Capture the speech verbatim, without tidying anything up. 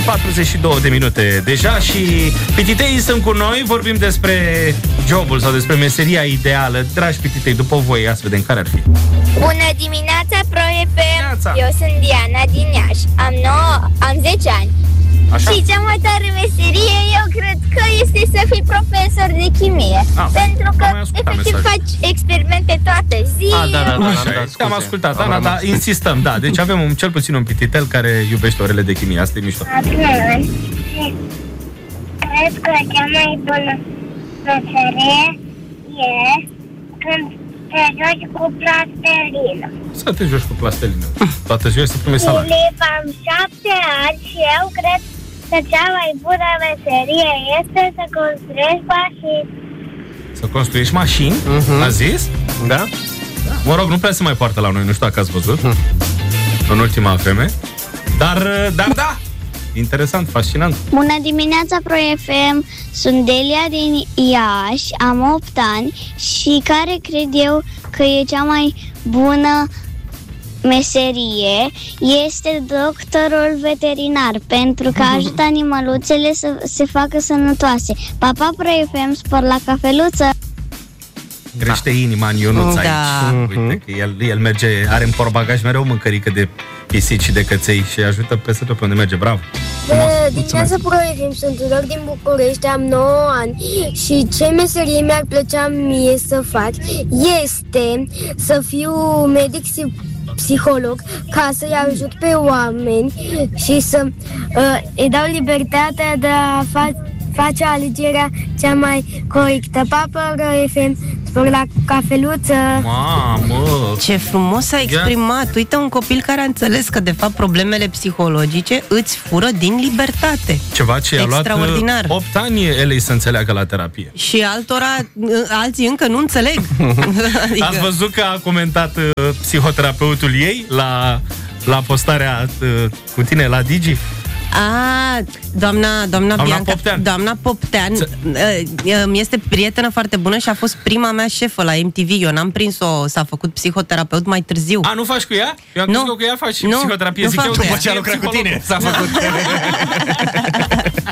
patruzeci și două de minute deja și pititeii sunt cu noi. Vorbim despre jobul sau despre meseria ideală. Dragi pititei, după voi, ia să vedem care ar fi. Bună dimineața, Pro F M. Eu sunt Diana din Iași. Am nouă, am zece ani. Așa? Și cea mai tare meserie, eu cred că este să fii profesor de chimie. A, pentru că, efectiv, mesaj. faci experimente toată ziua. A, da, da, da, Așa da, e. da, Am scuze. ascultat, Am Ana, rămas. dar insistăm, da. Deci avem un, cel puțin un pititel care iubește orele de chimie. Asta e mișto. Atunci, cred că cea mai bună meserie e când te joci cu plastelină. Să te joci cu plastelină. Toată ziua să primești salariu. Filip, am șapte ani și eu cred că cea mai bună meserie este să construiești mașini. Să construiești mașini, Mhm. a zis? Da? Mă rog, nu prea se mai poartă la noi, nu știu dacă ați văzut în ultima vreme. Dar, dar da, interesant, fascinant. Bună dimineața, Pro F M. Sunt Delia din Iași, am opt ani și care cred eu că e cea mai bună meserie este doctorul veterinar, pentru că ajută animăluțele să se facă sănătoase. Pa, pa, Pro F M, spor la cafeluță! Crește inima în Ionuț Da. aici. Uite că el, el merge, are în portbagaj mereu mâncărică de pisici și de căței și ajută peste tot pe unde merge. Bravo! Dimineața, Pro F M, sunt Tudor din București, am nouă ani și ce meserie mi-ar plăcea mie să fac este să fiu medic și psiholog ca să-i ajut pe oameni și să uh, îi dau libertatea de a fa- face alegerea cea mai corectă. Papa, Pro F M, spor la cafeluță! Mamă! Ce frumos a exprimat. Uite, un copil care a înțeles că de fapt problemele psihologice îți fură din libertate. Ceva ce a luat Extraordinar. opt ani Elei să înțeleagă la terapie. Și altora, alții încă nu înțeleg. Adică... Ați văzut că a comentat uh, psihoterapeutul ei la, la postarea uh, cu tine la Digi? A, doamna, doamna, Doamna Bianca, Poptean. doamna Poptean mi este prietenă foarte bună și a fost prima mea șefă la M T V. Eu n-am prins-o, s-a făcut psihoterapeut mai târziu. A, nu faci cu ea? Eu am Nu. crezut că cu ea faci Nu, psihoterapie. nu Zic fac eu, cu ea. după Ce a lucrat cu tine, s-a făcut.